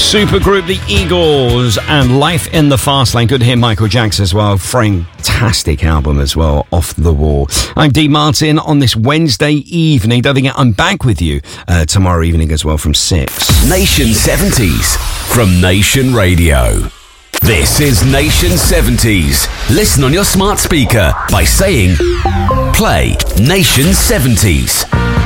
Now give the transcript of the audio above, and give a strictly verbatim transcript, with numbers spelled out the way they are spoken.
Supergroup The Eagles and Life in the Fast Lane. Good to hear Michael Jackson as well. Fantastic album as well, Off the Wall. I'm Dee Martin on this Wednesday evening. Don't forget, I'm back with you uh, tomorrow evening as well from six. Nation seventies from Nation Radio. This is Nation seventies. Listen on your smart speaker by saying, play Nation seventies.